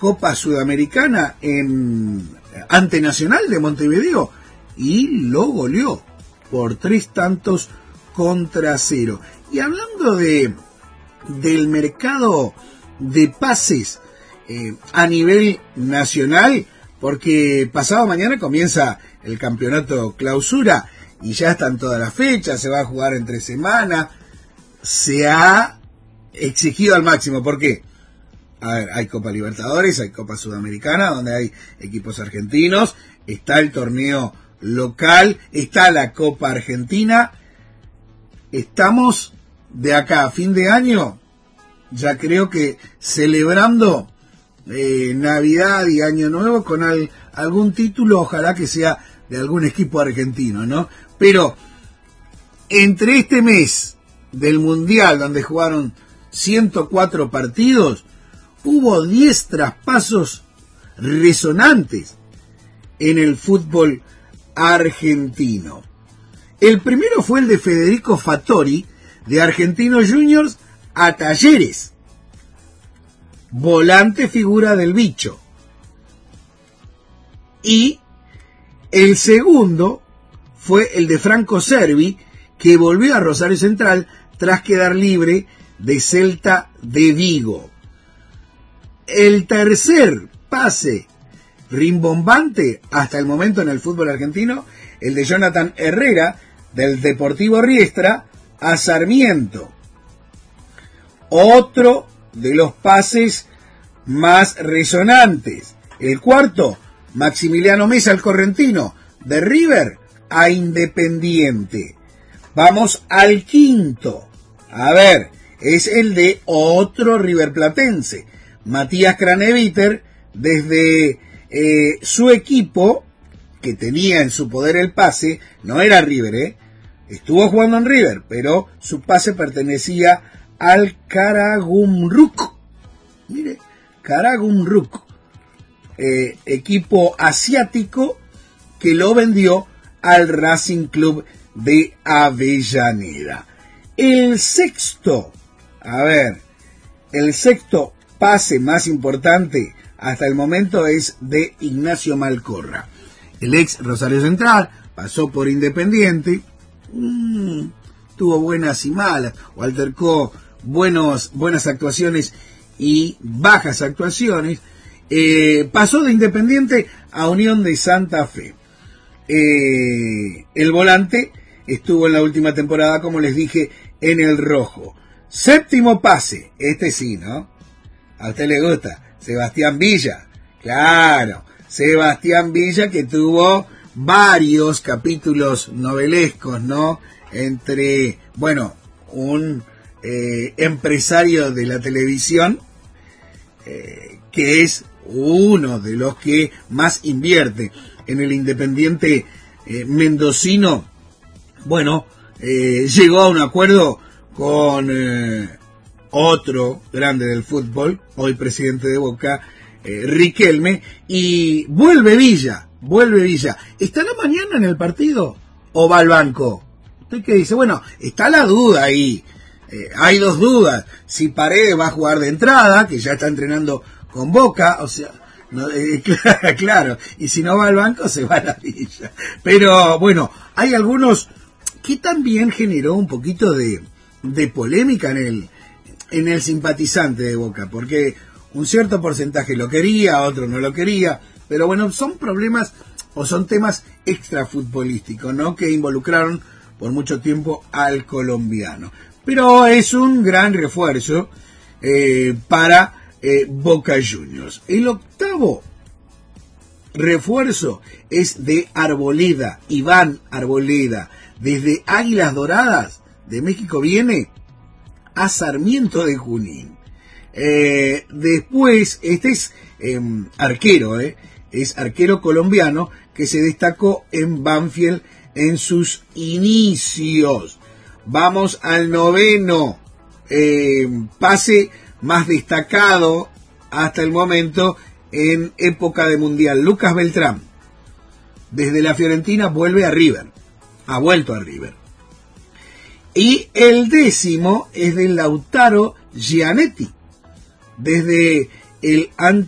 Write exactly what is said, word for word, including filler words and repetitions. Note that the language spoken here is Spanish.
Copa Sudamericana en ante Nacional de Montevideo y lo goleó por tres tantos contra cero. Y hablando de del mercado de pases eh, a nivel nacional, porque pasado mañana comienza el campeonato clausura y ya están todas las fechas, se va a jugar entre semana, se ha exigido al máximo. ¿Por qué? A ver, hay Copa Libertadores, hay Copa Sudamericana, donde hay equipos argentinos, está el torneo local, está la Copa Argentina. Estamos de acá a fin de año, ya creo que celebrando eh, Navidad y Año Nuevo con al, algún título, ojalá que sea de algún equipo argentino, ¿no? Pero entre este mes del Mundial, donde jugaron ciento cuatro partidos, hubo diez traspasos resonantes en el fútbol argentino. El primero fue el de Federico Fattori, de Argentinos Juniors a Talleres, volante figura del bicho. Y el segundo fue el de Franco Cervi, que volvió a Rosario Central tras quedar libre de Celta de Vigo. El tercer pase rimbombante hasta el momento en el fútbol argentino, el de Jonathan Herrera, del Deportivo Riestra a Sarmiento. Otro de los pases más resonantes. El cuarto, Maximiliano Mesa, el correntino, de River a Independiente. Vamos al quinto. A ver, es el de otro riverplatense, Matías Craneviter, desde eh, su equipo, que tenía en su poder el pase, no era River, ¿eh? Estuvo jugando en River, pero su pase pertenecía al Karagumruk. Mire, Karagumruk, eh, equipo asiático que lo vendió al Racing Club de Avellaneda. El sexto, a ver, el sexto pase más importante hasta el momento es de Ignacio Malcorra. El ex Rosario Central pasó por Independiente, mmm, tuvo buenas y malas, o altercó buenos, buenas actuaciones y bajas actuaciones. Eh, pasó de Independiente a Unión de Santa Fe. Eh, el volante estuvo en la última temporada, como les dije, en el rojo. Séptimo pase, este sí, ¿no? A usted le gusta, Sebastián Villa, claro, Sebastián Villa, que tuvo varios capítulos novelescos, ¿no? Entre, bueno, un eh, empresario de la televisión, eh, que es uno de los que más invierte en el Independiente eh, mendocino. Bueno, eh, llegó a un acuerdo con eh, otro grande del fútbol, hoy presidente de Boca, eh, Riquelme, y vuelve Villa, vuelve Villa. ¿Estará mañana en el partido o va al banco? ¿Usted qué dice? Bueno, está la duda ahí, eh, hay dos dudas, si Paredes va a jugar de entrada, que ya está entrenando con Boca, o sea, no, eh, claro, claro, y si no va al banco se va a la Villa. Pero bueno, hay algunos que también generó un poquito de, de polémica en el, en el simpatizante de Boca, porque un cierto porcentaje lo quería, otro no lo quería, pero bueno, son problemas o son temas extrafutbolísticos, ¿no? Que involucraron por mucho tiempo al colombiano. Pero es un gran refuerzo eh, para eh, Boca Juniors. El octavo refuerzo es de Arboleda, Iván Arboleda, desde Águilas Doradas de México viene a Sarmiento de Junín. Eh, después, este es eh, arquero, eh, es arquero colombiano que se destacó en Banfield en sus inicios. Vamos al noveno eh, pase más destacado hasta el momento en época de Mundial. Lucas Beltrán, desde la Fiorentina, vuelve a River. Ha vuelto a River. Y el décimo es de Lautaro Gianetti, desde el